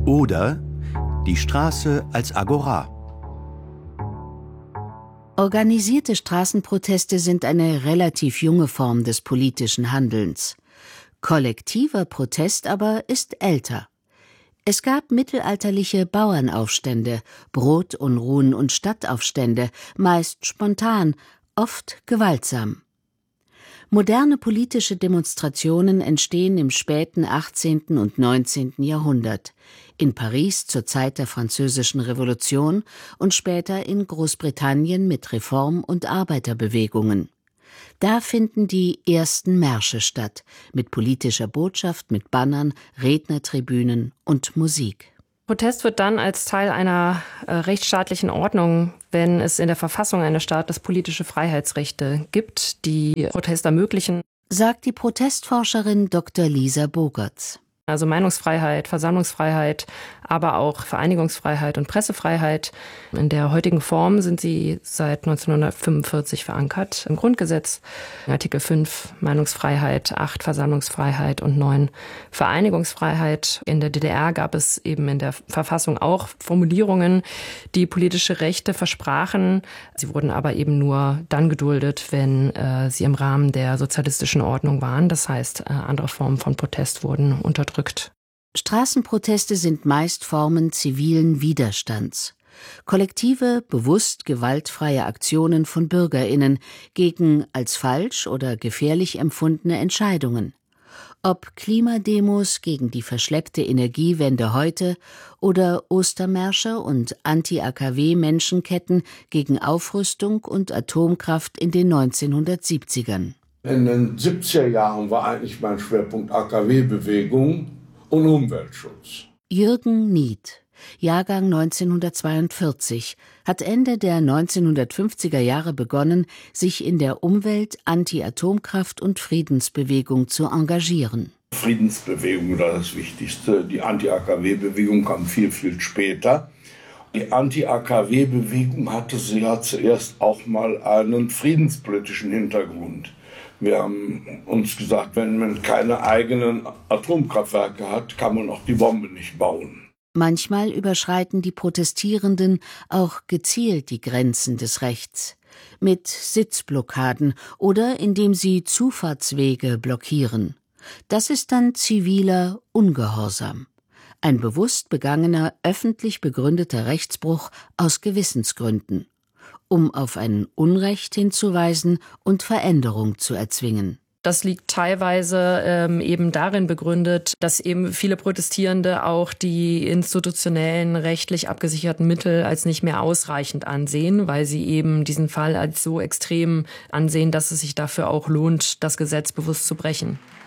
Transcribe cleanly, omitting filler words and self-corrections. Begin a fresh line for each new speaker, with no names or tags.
Oder die Straße als Agora.
Organisierte Straßenproteste sind eine relativ junge Form des politischen Handelns. Kollektiver Protest aber ist älter. Es gab mittelalterliche Bauernaufstände, Brotunruhen und Stadtaufstände, meist spontan, oft gewaltsam. Moderne politische Demonstrationen entstehen im späten 18. und 19. Jahrhundert, in Paris zur Zeit der Französischen Revolution und später in Großbritannien mit Reform- und Arbeiterbewegungen. Da finden die ersten Märsche statt, mit politischer Botschaft, mit Bannern, Rednertribünen und Musik.
Protest wird dann als Teil einer rechtsstaatlichen Ordnung, wenn es in der Verfassung eines Staates politische Freiheitsrechte gibt, die Protest ermöglichen,
sagt die Protestforscherin Dr. Lisa Bogertz.
Also Meinungsfreiheit, Versammlungsfreiheit, aber auch Vereinigungsfreiheit und Pressefreiheit. In der heutigen Form sind sie seit 1945 verankert im Grundgesetz. Artikel 5 Meinungsfreiheit, 8 Versammlungsfreiheit und 9 Vereinigungsfreiheit. In der DDR gab es eben in der Verfassung auch Formulierungen, die politische Rechte versprachen. Sie wurden aber eben nur dann geduldet, wenn sie im Rahmen der sozialistischen Ordnung waren. Das heißt, andere Formen von Protest wurden unterdrückt.
Straßenproteste sind meist Formen zivilen Widerstands. Kollektive, bewusst gewaltfreie Aktionen von BürgerInnen gegen als falsch oder gefährlich empfundene Entscheidungen. Ob Klimademos gegen die verschleppte Energiewende heute oder Ostermärsche und Anti-AKW-Menschenketten gegen Aufrüstung und Atomkraft in den 1970ern.
In den 70er Jahren war eigentlich mein Schwerpunkt AKW-Bewegung und Umweltschutz.
Jürgen Nied, Jahrgang 1942, hat Ende der 1950er Jahre begonnen, sich in der Umwelt-, Anti-Atomkraft- und Friedensbewegung zu engagieren.
Friedensbewegung war das Wichtigste. Die Anti-AKW-Bewegung kam viel, viel später. Die Anti-AKW-Bewegung hatte ja zuerst auch mal einen friedenspolitischen Hintergrund. Wir haben uns gesagt, wenn man keine eigenen Atomkraftwerke hat, kann man auch die Bombe nicht bauen.
Manchmal überschreiten die Protestierenden auch gezielt die Grenzen des Rechts. Mit Sitzblockaden oder indem sie Zufahrtswege blockieren. Das ist dann ziviler Ungehorsam. Ein bewusst begangener, öffentlich begründeter Rechtsbruch aus Gewissensgründen, um auf ein Unrecht hinzuweisen und Veränderung zu erzwingen.
Das liegt teilweise eben darin begründet, dass eben viele Protestierende auch die institutionellen, rechtlich abgesicherten Mittel als nicht mehr ausreichend ansehen, weil sie eben diesen Fall als so extrem ansehen, dass es sich dafür auch lohnt, das Gesetz bewusst zu brechen.